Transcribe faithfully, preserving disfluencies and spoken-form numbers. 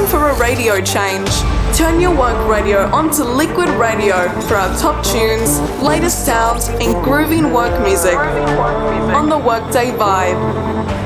for a radio change? Turn your work radio onto Liquid Radio for our top tunes, latest sounds, and grooving work music on the Workday Vibe.